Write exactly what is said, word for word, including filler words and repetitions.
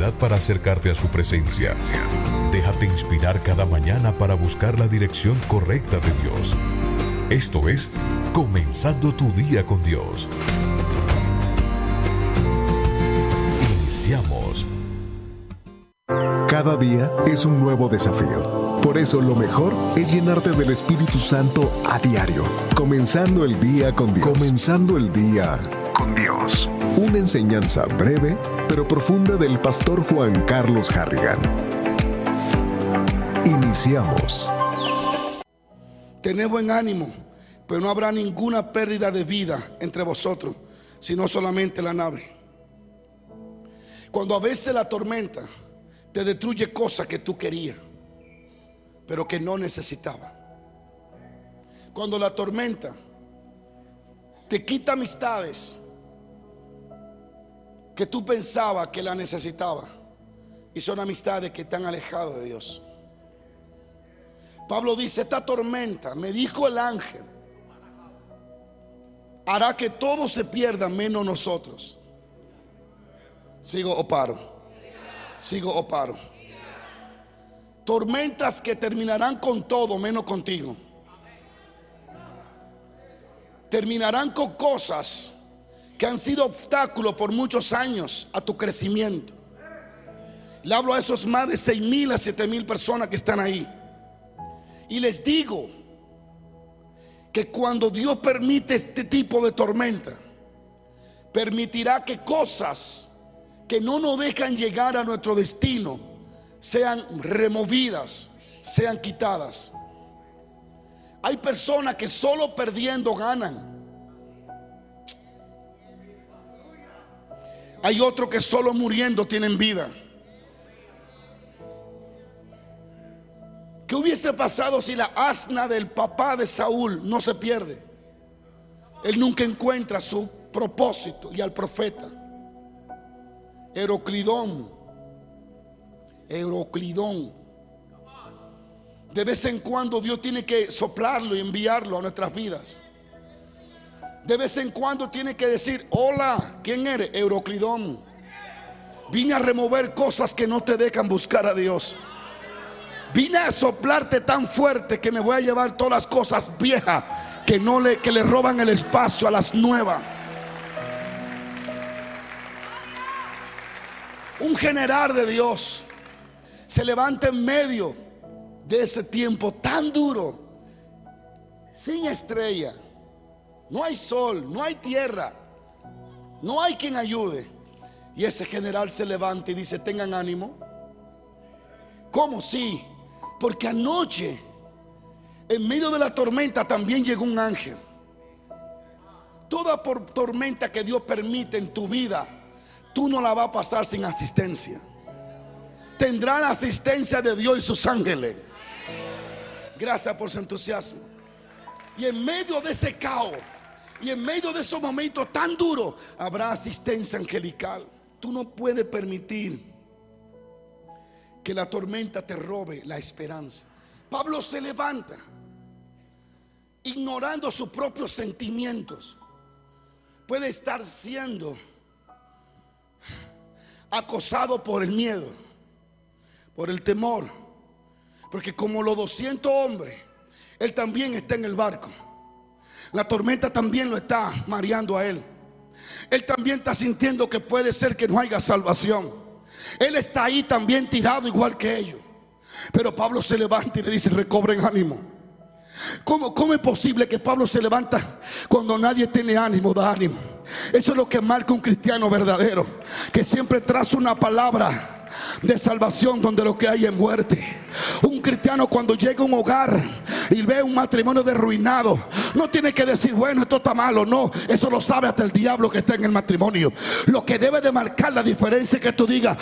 creatividad para acercarte a su presencia. Déjate inspirar cada mañana para buscar la dirección correcta de Dios. Esto es Comenzando tu Día con Dios. Iniciamos. Cada día es un nuevo desafío. Por eso lo mejor es llenarte del Espíritu Santo a diario. Comenzando el día con Dios. Comenzando el día con Dios. Una enseñanza breve pero profunda del pastor Juan Carlos Harrigan. Iniciamos. Tened buen ánimo, pero no habrá ninguna pérdida de vida entre vosotros, sino solamente la nave. Cuando a veces la tormenta te destruye cosas que tú querías, pero que no necesitabas. Cuando la tormenta te quita amistades que tú pensabas que la necesitabas, y son amistades que están alejadas de Dios. Pablo dice: esta tormenta, me dijo el ángel, hará que todos se pierdan menos nosotros. ¿Sigo o paro? ¿Sigo o paro? Tormentas que terminarán con todo menos contigo. Terminarán con cosas que han sido obstáculos por muchos años a tu crecimiento. Le hablo a esos más de seis mil a siete mil personas que están ahí. Y les digo que cuando Dios permite este tipo de tormenta, permitirá que cosas que no nos dejan llegar a nuestro destino sean removidas, sean quitadas. Hay personas que solo perdiendo ganan. Hay otros que solo muriendo tienen vida. ¿Qué hubiese pasado si la asna del papá de Saúl no se pierde? Él nunca encuentra su propósito. Y al profeta Euroclidón, Euroclidón, de vez en cuando Dios tiene que soplarlo y enviarlo a nuestras vidas. De vez en cuando tiene que decir: hola, ¿quién eres? Euroclidón. Vine a remover cosas que no te dejan buscar a Dios. Vine a soplarte tan fuerte que me voy a llevar todas las cosas viejas que, no le, que le roban el espacio a las nuevas. Un general de Dios se levanta en medio de ese tiempo tan duro, sin estrella. No hay sol, no hay tierra, no hay quien ayude. Y ese general se levanta y dice: tengan ánimo. ¿Cómo? Sí, porque anoche en medio de la tormenta también llegó un ángel. Toda por tormenta que Dios permite en tu vida, tú no la vas a pasar sin asistencia. Tendrá la asistencia de Dios y sus ángeles. Gracias por su entusiasmo. Y en medio de ese caos, y en medio de esos momentos tan duros, habrá asistencia angelical. Tú no puedes permitir que la tormenta te robe la esperanza. Pablo se levanta ignorando sus propios sentimientos. Puede estar siendo acosado por el miedo, por el temor, porque como los doscientos hombres, él también está en el barco. La tormenta también lo está mareando a él. Él también está sintiendo que puede ser que no haya salvación. Él está ahí también tirado igual que ellos. Pero Pablo se levanta y le dice: recobren ánimo. ¿Cómo, cómo es posible que Pablo se levanta cuando nadie tiene ánimo? Da ánimo. Eso es lo que marca un cristiano verdadero, que siempre traza una palabra de salvación donde lo que hay es muerte. Un cristiano cuando llega a un hogar y ve un matrimonio derruinado, no tiene que decir: bueno, esto está malo. No, eso lo sabe hasta el diablo que está en el matrimonio. Lo que debe de marcar la diferencia es que tú digas: